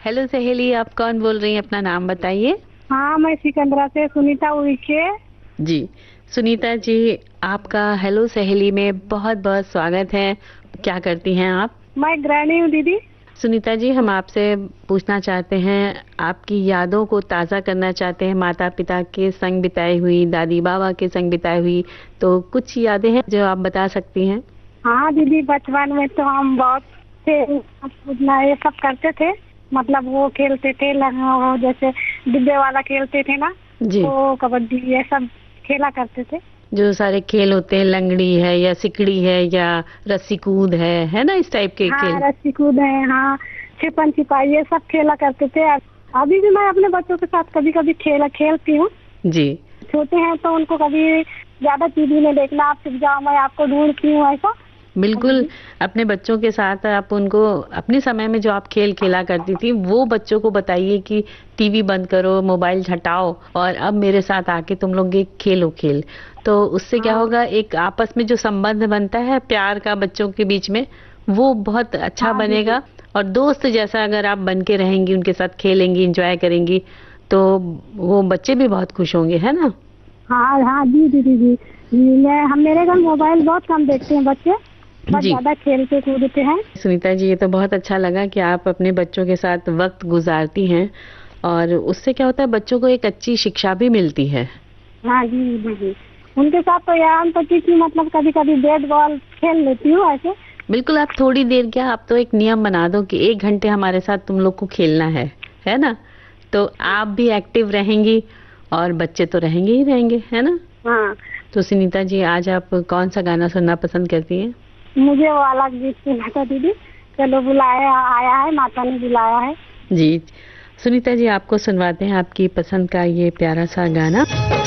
Hello सहेली, आप कौन बोल रही हैं? अपना नाम बताइए। हाँ, मैं सिकंदरा से सुनीता उइके। जी, सुनीता जी, आपका हेलो सहेली में बहुत बहुत स्वागत है। क्या करती हैं आप? मैं गृहिणी हूँ दीदी। सुनीता जी, हम आपसे पूछना चाहते हैं, आपकी यादों को ताज़ा करना चाहते हैं, माता पिता के संग बिताई हुई, दादी बाबा के संग बिताई हुई, तो कुछ यादें हैं जो आप बता सकती हैं? हाँ दीदी, बचपन में तो हम बहुत खेल कूदना ये सब करते थे। मतलब वो खेलते थे वो जैसे डिब्बे वाला खेलते थे ना, जी। वो कबड्डी ये सब खेला करते थे। जो सारे खेल होते हैं, लंगड़ी है या सिकड़ी है या रस्सी कूद है ना, इस टाइप के हाँ, खेल। रस्सी कूद है, हाँ, छिपन छिपाई ये सब खेला करते थे। अभी भी मैं अपने बच्चों के साथ कभी कभी खेलती हूँ। जी, छोटे हैं तो उनको कभी ज्यादा टीवी में देखना, आप चुप जाओ मैं आपको ढूंढती हूँ, ऐसा। बिल्कुल। अपने बच्चों के साथ आप उनको अपने समय में जो आप खेल खेला करती थी वो बच्चों को बताइए कि टीवी बंद करो, मोबाइल हटाओ और अब मेरे साथ आके तुम लोग ये खेलो खेल। तो उससे क्या हाँ होगा, एक आपस में जो संबंध बनता है प्यार का बच्चों के बीच में, वो बहुत अच्छा हाँ दीदी। बनेगा। और दोस्त जैसा अगर आप बन के रहेंगी, उनके साथ खेलेंगी, एंजॉय करेंगी, तो वो बच्चे भी बहुत खुश होंगे, है ना? हाँ हाँ जी दीदी जी। मैं हम मेरे घर मोबाइल बहुत कम देखते हैं बच्चे, बस जी, ज्यादा खेलते कूदते हैं। सुनीता जी, ये तो बहुत अच्छा लगा कि आप अपने बच्चों के साथ वक्त गुजारती हैं और उससे क्या होता है, बच्चों को एक अच्छी शिक्षा भी मिलती है। हाँ जी दीदी, उनके साथ तो यार तो की मतलब कभी कभी बैट बॉल खेल लेती हूँ ऐसे। बिल्कुल, आप थोड़ी देर क्या, आप तो एक नियम बना दो कि 1 घंटे हमारे साथ तुम लोग को खेलना है ना? तो आप भी एक्टिव रहेंगी और बच्चे तो रहेंगे ही रहेंगे, है ना? हाँ, तो सुनीता जी, आज आप कौन सा गाना सुनना पसंद करती हैं? मुझे वो अलग गीत सुना था दीदी। चलो बुलाया आया है, माता ने बुलाया है। जी, सुनीता जी, आपको सुनवाते हैं आपकी पसंद का ये प्यारा सा गाना।